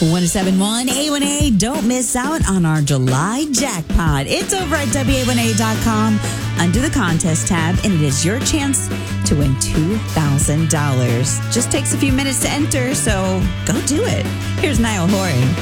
1071 A1A. Don't miss out on our July jackpot. It's over at WA1A.com under the contest tab, and it is your chance to win $2,000. Just takes a few minutes to enter, so go do it. Here's Niall Horan.